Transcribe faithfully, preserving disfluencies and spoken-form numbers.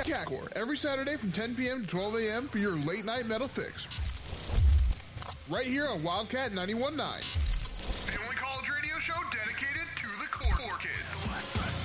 Catcore, every Saturday from ten p.m. to twelve a.m. for your late night metal fix. Right here on Wildcat ninety-one point nine.